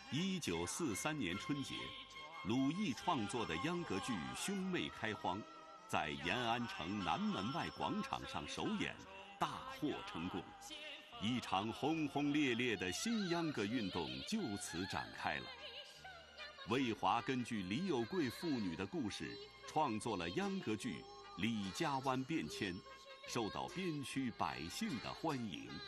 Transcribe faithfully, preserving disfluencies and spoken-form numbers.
一九四三年春节，鲁艺创作的秧歌剧《兄妹开荒》在延安城南门外广场上首演，大获成功。一场轰轰烈烈的新秧歌运动就此展开了。魏华根据李有贵父女的故事，创作了秧歌剧《李家湾变迁》，受到边区百姓的欢迎。